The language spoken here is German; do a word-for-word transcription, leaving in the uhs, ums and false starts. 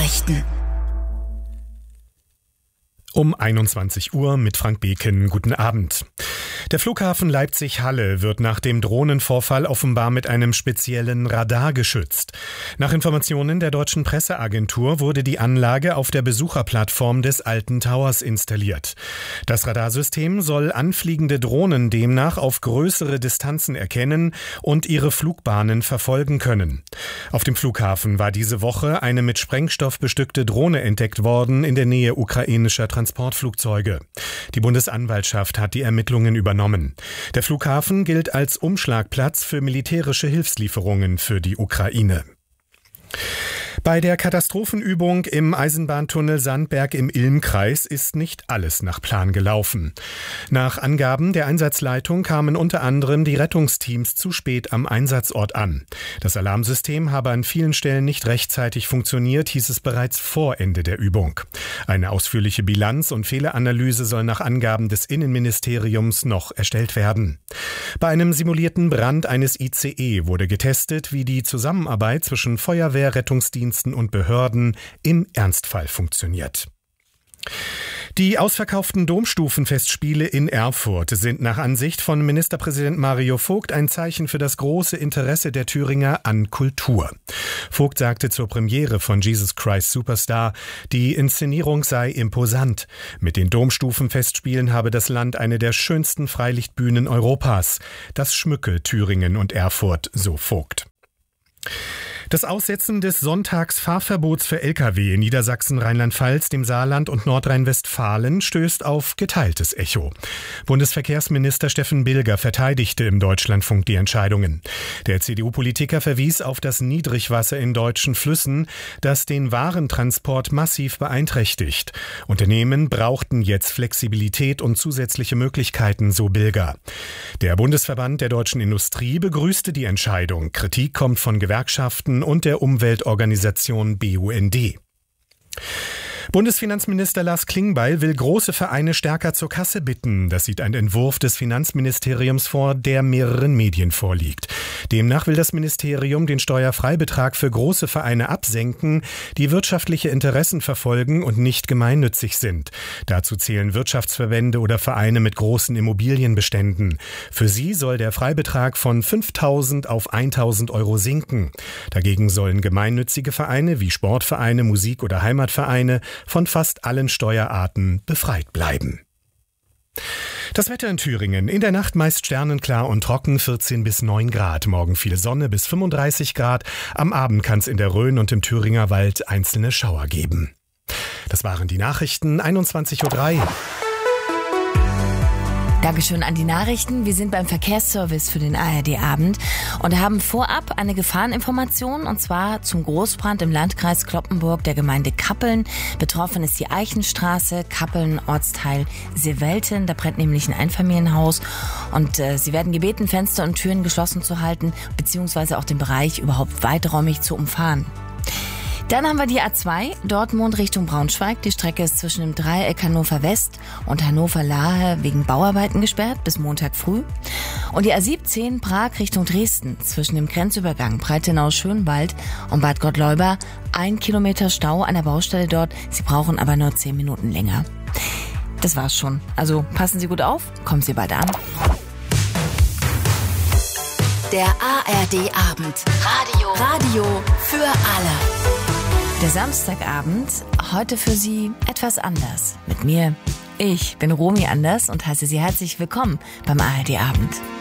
Nachrichten. Um einundzwanzig Uhr mit Frank Beken. Guten Abend. Der Flughafen Leipzig-Halle wird nach dem Drohnenvorfall offenbar mit einem speziellen Radar geschützt. Nach Informationen der deutschen Presseagentur wurde die Anlage auf der Besucherplattform des Alten Towers installiert. Das Radarsystem soll anfliegende Drohnen demnach auf größere Distanzen erkennen und ihre Flugbahnen verfolgen können. Auf dem Flughafen war diese Woche eine mit Sprengstoff bestückte Drohne entdeckt worden in der Nähe ukrainischer Transportflugzeuge. Die Bundesanwaltschaft hat die Ermittlungen übernommen. Der Flughafen gilt als Umschlagplatz für militärische Hilfslieferungen für die Ukraine. Bei der Katastrophenübung im Eisenbahntunnel Sandberg im Ilm-Kreis ist nicht alles nach Plan gelaufen. Nach Angaben der Einsatzleitung kamen unter anderem die Rettungsteams zu spät am Einsatzort an. Das Alarmsystem habe an vielen Stellen nicht rechtzeitig funktioniert, hieß es bereits vor Ende der Übung. Eine ausführliche Bilanz und Fehleranalyse soll nach Angaben des Innenministeriums noch erstellt werden. Bei einem simulierten Brand eines I C E wurde getestet, wie die Zusammenarbeit zwischen Feuerwehr, Rettungsdiensten und Behörden im Ernstfall funktioniert. Die ausverkauften Domstufenfestspiele in Erfurt sind nach Ansicht von Ministerpräsident Mario Vogt ein Zeichen für das große Interesse der Thüringer an Kultur. Vogt sagte zur Premiere von Jesus Christ Superstar, die Inszenierung sei imposant. Mit den Domstufenfestspielen habe das Land eine der schönsten Freilichtbühnen Europas. Das schmücke Thüringen und Erfurt, so Vogt. Das Aussetzen des Sonntagsfahrverbots für L K W in Niedersachsen, Rheinland-Pfalz, dem Saarland und Nordrhein-Westfalen stößt auf geteiltes Echo. Bundesverkehrsminister Steffen Bilger verteidigte im Deutschlandfunk die Entscheidungen. Der C D U-Politiker verwies auf das Niedrigwasser in deutschen Flüssen, das den Warentransport massiv beeinträchtigt. Unternehmen brauchten jetzt Flexibilität und zusätzliche Möglichkeiten, so Bilger. Der Bundesverband der deutschen Industrie begrüßte die Entscheidung. Kritik kommt von Gewerkschaften und der Umweltorganisation B U N D. Bundesfinanzminister Lars Klingbeil will große Vereine stärker zur Kasse bitten. Das sieht ein Entwurf des Finanzministeriums vor, der mehreren Medien vorliegt. Demnach will das Ministerium den Steuerfreibetrag für große Vereine absenken, die wirtschaftliche Interessen verfolgen und nicht gemeinnützig sind. Dazu zählen Wirtschaftsverbände oder Vereine mit großen Immobilienbeständen. Für sie soll der Freibetrag von fünftausend auf eintausend Euro sinken. Dagegen sollen gemeinnützige Vereine wie Sportvereine, Musik- oder Heimatvereine von fast allen Steuerarten befreit bleiben. Das Wetter in Thüringen. In der Nacht meist sternenklar und trocken, vierzehn bis neun Grad. Morgen viel Sonne bis fünfunddreißig Grad. Am Abend kann es in der Rhön und im Thüringer Wald einzelne Schauer geben. Das waren die Nachrichten, einundzwanzig Uhr drei. Dankeschön an die Nachrichten. Wir sind beim Verkehrsservice für den A R D-Abend und haben vorab eine Gefahreninformation, und zwar zum Großbrand im Landkreis Cloppenburg der Gemeinde Kappeln. Betroffen ist die Eichenstraße, Kappeln, Ortsteil Seewelten. Da brennt nämlich ein Einfamilienhaus und äh, sie werden gebeten, Fenster und Türen geschlossen zu halten, beziehungsweise auch den Bereich überhaupt weiträumig zu umfahren. Dann haben wir die A zwei, Dortmund Richtung Braunschweig. Die Strecke ist zwischen dem Dreieck Hannover West und Hannover Lahe wegen Bauarbeiten gesperrt bis Montag früh. Und die A siebzehn, Prag Richtung Dresden, zwischen dem Grenzübergang Breitenau-Schönwald und Bad Gottleuba. Ein Kilometer Stau an der Baustelle dort. Sie brauchen aber nur zehn Minuten länger. Das war's schon. Also passen Sie gut auf, kommen Sie bald an. Der A R D-Abend. Radio. Radio für alle. Der Samstagabend, heute für Sie etwas anders. Mit mir, ich bin Romy Anders und heiße Sie herzlich willkommen beim A R D-Abend.